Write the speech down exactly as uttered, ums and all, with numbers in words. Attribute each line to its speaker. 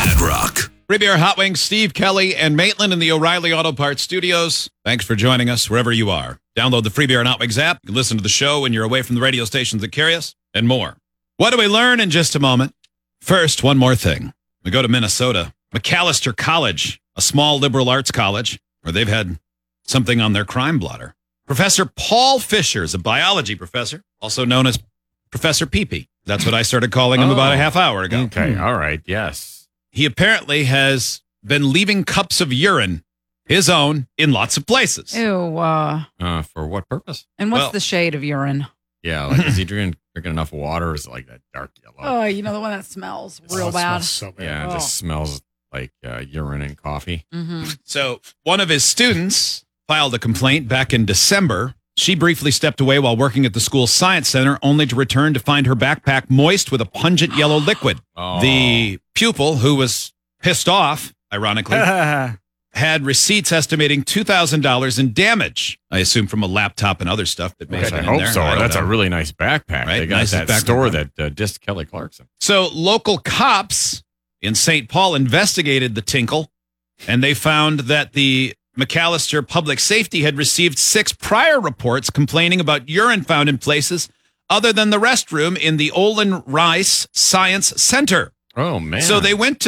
Speaker 1: Mad Rock.
Speaker 2: Free Beer Hot Wings, Steve Kelly and Maitland in the O'Reilly Auto Parts studios. Thanks for joining us wherever you are. Download the Free Beer and Hot Wings app. You can listen to the show when you're away from the radio stations that carry us and more. What do we learn in just a moment? First, one more thing. We go to Minnesota. Macalester College, a small liberal arts college where they've had something on their crime blotter. Professor Paul Fisher is a biology professor, also known as Professor Pee-Pee. That's what I started calling him
Speaker 3: Oh.
Speaker 2: about a half hour ago.
Speaker 3: Okay, all right, yes.
Speaker 2: He apparently has been leaving cups of urine, his own, in lots of places.
Speaker 4: Ew. Uh,
Speaker 3: Uh, for what purpose?
Speaker 4: and what's
Speaker 2: Well-
Speaker 4: the shade of urine?
Speaker 3: Yeah, like is he drinking, drinking enough water or is it like that dark yellow?
Speaker 4: Oh, you know, the one that smells real
Speaker 5: Oh, it
Speaker 4: bad.
Speaker 5: smells so bad.
Speaker 3: yeah, it
Speaker 4: Oh.
Speaker 3: just smells like uh, urine and coffee.
Speaker 4: Mm-hmm.
Speaker 2: So one of his students filed a complaint back in December. She briefly stepped away while working at the school's science center, only to return to find her backpack moist with a pungent yellow liquid.
Speaker 3: Oh.
Speaker 2: The pupil, who was pissed off, ironically, had receipts estimating two thousand dollars in damage, I assume from a laptop and other stuff that may
Speaker 3: Yes,
Speaker 2: have
Speaker 3: I
Speaker 2: been in
Speaker 3: hope
Speaker 2: there.
Speaker 3: so.
Speaker 2: I don't
Speaker 3: That's
Speaker 2: know.
Speaker 3: a really nice backpack.
Speaker 2: Right?
Speaker 3: They got
Speaker 2: Nicest
Speaker 3: that
Speaker 2: backpack
Speaker 3: store
Speaker 2: ever.
Speaker 3: that uh, dissed Kelly Clarkson.
Speaker 2: So local cops in Saint Paul investigated the tinkle, and they found that the Macalester Public Safety had received six prior reports complaining about urine found in places other than the restroom in the Olin Rice Science Center.
Speaker 3: Oh, man.
Speaker 2: So they went to